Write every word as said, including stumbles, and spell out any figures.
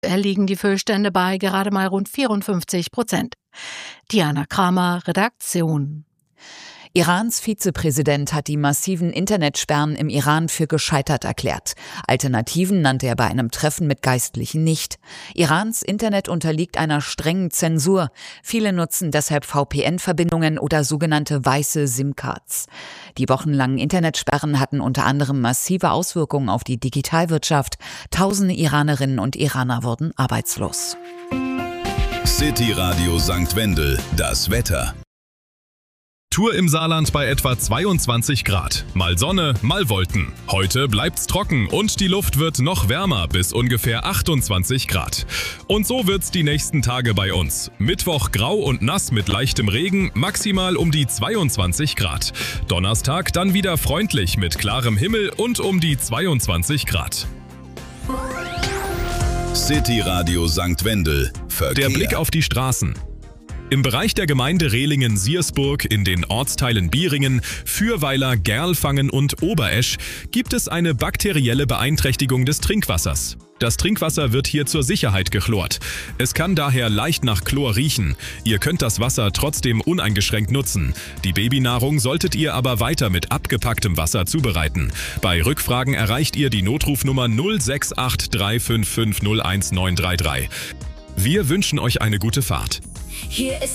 liegen die Füllstände bei gerade mal rund vierundfünfzig Prozent. Diana Kramer, Redaktion. Irans Vizepräsident hat die massiven Internetsperren im Iran für gescheitert erklärt. Alternativen nannte er bei einem Treffen mit Geistlichen nicht. Irans Internet unterliegt einer strengen Zensur. Viele nutzen deshalb V P N-Verbindungen oder sogenannte weiße SIM-Cards. Die wochenlangen Internetsperren hatten unter anderem massive Auswirkungen auf die Digitalwirtschaft. Tausende Iranerinnen und Iraner wurden arbeitslos. City Radio Sankt Wendel, das Wetter. Tour im Saarland bei etwa zweiundzwanzig Grad. Mal Sonne, mal Wolken. Heute bleibt's trocken und die Luft wird noch wärmer bis ungefähr achtundzwanzig Grad. Und so wird's die nächsten Tage bei uns. Mittwoch grau und nass mit leichtem Regen, maximal um die zweiundzwanzig Grad. Donnerstag dann wieder freundlich mit klarem Himmel und um die zweiundzwanzig Grad. City Radio Sankt Wendel. Verkehr. Der Blick auf die Straßen. Im Bereich der Gemeinde Rehlingen-Siersburg in den Ortsteilen Bieringen, Fürweiler, Gerlfangen und Oberesch gibt es eine bakterielle Beeinträchtigung des Trinkwassers. Das Trinkwasser wird hier zur Sicherheit gechlort. Es kann daher leicht nach Chlor riechen. Ihr könnt das Wasser trotzdem uneingeschränkt nutzen. Die Babynahrung solltet ihr aber weiter mit abgepacktem Wasser zubereiten. Bei Rückfragen erreicht ihr die Notrufnummer null sechs acht drei fünf fünf null eins neun drei drei. Wir wünschen euch eine gute Fahrt. Hier ist